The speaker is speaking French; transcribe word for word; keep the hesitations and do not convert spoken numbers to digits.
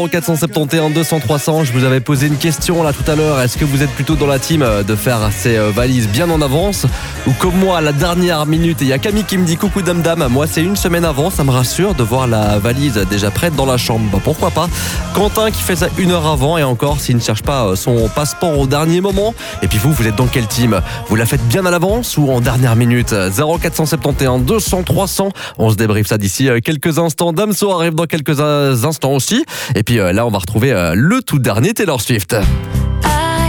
quatre cent soixante et onze deux cents trois cents, je vous avais posé une question là tout à l'heure. Est-ce que vous êtes plutôt dans la team de faire ces valises bien en avance ou comme moi à la dernière minute? Et il y a Camille qui me dit coucou dame dame, moi c'est une semaine avant, ça me rassure de voir la valise déjà prête dans la chambre. Bah, pourquoi pas. Quentin qui fait ça une heure avant et encore s'il ne cherche pas son passeport au dernier moment. Et puis vous, vous êtes dans quelle team? Vous la faites bien à l'avance ou en dernière minute? Zéro quatre cent soixante et onze deux cents trois cents, on se débriefe ça d'ici quelques instants. Damso arrive dans quelques instants aussi. Et puis là, on va retrouver le tout dernier Taylor Swift.